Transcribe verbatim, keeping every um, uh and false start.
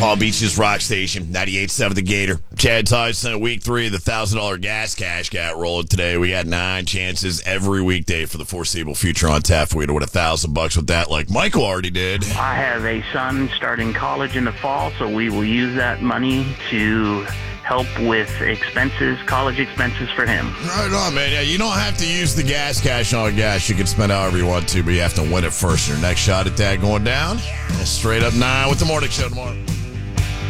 Palm Beach's Rock Station, ninety-eight point seven The Gator. Chad Tyson, week three of the one thousand dollars gas cash got rolling today. We got nine chances every weekday for the foreseeable future on tap for you to win a thousand bucks with that, like Michael already did. I have a son starting college in the fall, so we will use that money to help with expenses, college expenses for him. Right on, man. Yeah, you don't have to use the gas cash on gas. You can spend however you want to, but you have to win it first. Your next shot at that going down, straight up nine with the morning show tomorrow.